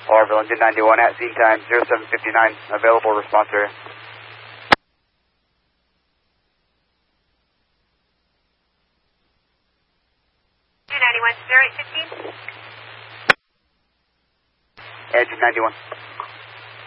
Orville, engine 91 at scene time 0759, available response area. Engine 91, 0815. Engine 91.